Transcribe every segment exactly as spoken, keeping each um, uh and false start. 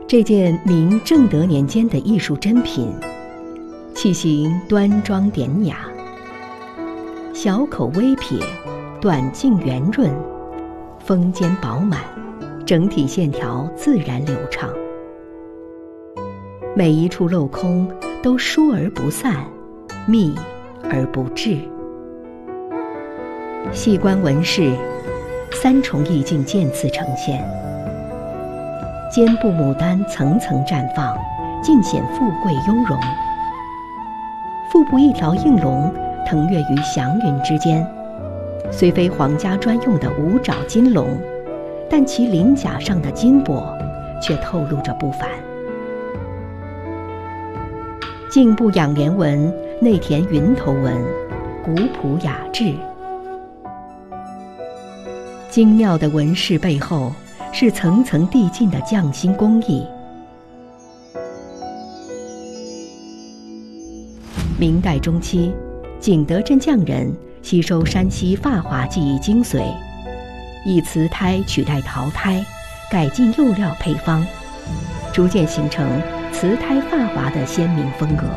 这件明正德年间的艺术珍品，器形端庄典雅，小口微撇，短径圆润，峰尖饱满，整体线条自然流畅。每一处镂空都疏而不散，密而不滞。细观纹饰，三重意境渐次呈现。肩部牡丹层层绽放，尽显富贵雍容。腹部一条应龙腾跃于祥云之间，虽非皇家专用的五爪金龙，但其鳞甲上的金箔却透露着不凡。颈部仰莲纹内填云头纹，古朴雅致。精妙的纹饰背后是层层递进的匠心工艺。明代中期，景德镇匠人吸收山西发华技艺精髓，以瓷胎取代陶胎，改进釉料配方，逐渐形成瓷胎发华的鲜明风格。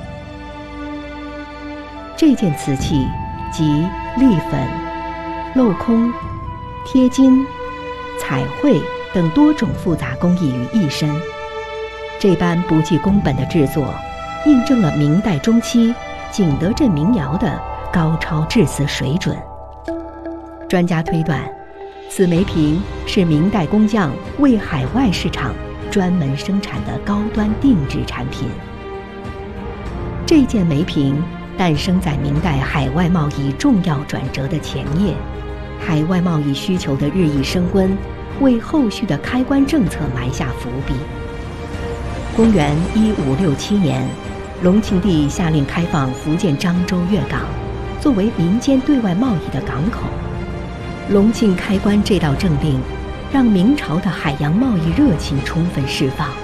这件瓷器集立粉、镂空、贴金、彩绘等多种复杂工艺于一身，这般不计工本的制作，印证了明代中期景德镇民窑的高超制瓷水准。专家推断，此梅瓶是明代工匠为海外市场专门生产的高端定制产品。这件梅瓶诞生在明代海外贸易重要转折的前夜，海外贸易需求的日益升温，为后续的开关政策埋下伏笔。公元一五六七年，隆庆帝下令开放福建漳州粤港，作为民间对外贸易的港口。隆庆开关这道政令，让明朝的海洋贸易热情充分释放。